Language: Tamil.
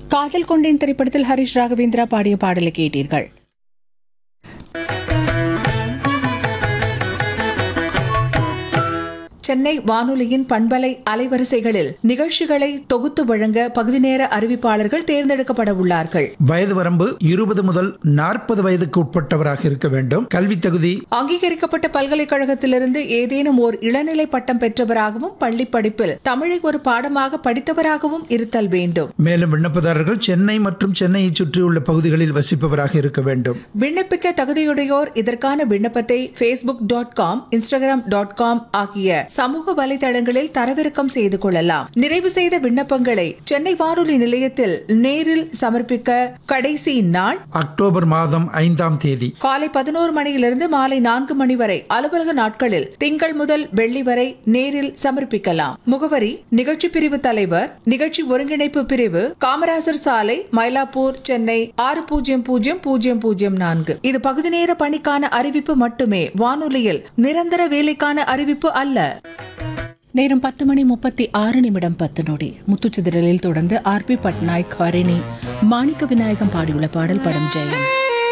காதல் கொண்டேன் திரைப்படத்தில் ஹரிஷ் ராகவேந்திரா பாடிய பாடலை கேட்டீர்கள். சென்னை வானொலியின் பண்பலை அலைவரிசைகளில் நிகழ்ச்சிகளை தொகுத்து வழங்க பகுதி நேர அறிவிப்பாளர்கள் தேர்ந்தெடுக்கப்பட உள்ளார்கள். வயது வரம்பு 20 முதல் 40 வயதுக்கு உட்பட்டவராக இருக்க வேண்டும். கல்வி தகுதி அங்கீகரிக்கப்பட்ட பல்கலைக்கழகத்திலிருந்து ஏதேனும் ஓர் இளநிலை பட்டம் பெற்றவராகவும் பள்ளி படிப்பில் தமிழை ஒரு பாடமாக படித்தவராகவும் இருத்தல் வேண்டும். மேலும் விண்ணப்பதாரர்கள் சென்னை மற்றும் சென்னையை சுற்றியுள்ள பகுதிகளில் வசிப்பவராக இருக்க வேண்டும். விண்ணப்பிக்க தகுதியுடையோர் இதற்கான விண்ணப்பத்தை facebook.com, instagram.com ஆகிய சமூக வலைதளங்களில் தரவிறக்கம் செய்து கொள்ளலாம். நிறைவு செய்த விண்ணப்பங்களை சென்னை வானொலி நிலையத்தில் நேரில் சமர்ப்பிக்க கடைசி நாள் அக்டோபர் மாதம் 5ஆம் தேதி காலை 11 மணியிலிருந்து மாலை 4 மணி வரை. அலுவலக நாட்களில் திங்கள் முதல் வெள்ளி வரை நேரில் சமர்ப்பிக்கலாம். முகவரி: நிகழ்ச்சி பிரிவு தலைவர், நிகழ்ச்சி ஒருங்கிணைப்பு பிரிவு, காமராசர் சாலை, மயிலாப்பூர், சென்னை 600004. இது பகுதி நேர பணிக்கான அறிவிப்பு மட்டுமே. வானொலியில் நிரந்தர வேலைக்கான அறிவிப்பு அல்ல. நேரம் 10:36 முத்துச்சிதறலில் தொடர்ந்து ஆர்.பி. பட்நாயக், ஹரிணி, மாணிக்க விநாயகம் பாடியுள்ள பாடல். படம் ஜெயம்.